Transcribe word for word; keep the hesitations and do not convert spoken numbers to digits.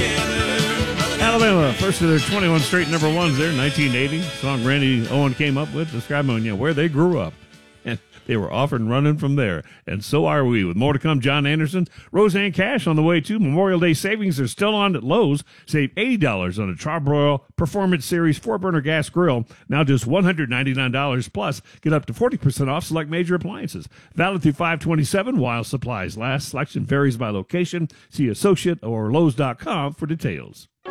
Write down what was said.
Alabama, first of their twenty-one straight number ones there in nineteen eighty. Song Randy Owen came up with, describing you know, where they grew up. And they were off and running from there. And so are we. With more to come, John Anderson. Roseanne Cash on the way, too. Memorial Day savings are still on at Lowe's. Save eighty dollars on a Charbroil Performance Series four-burner gas grill. Now just one hundred ninety-nine dollars plus. Get up to forty percent off select major appliances. Valid through five twenty-seven while supplies last. Selection varies by location. See associate or Lowe's dot com for details.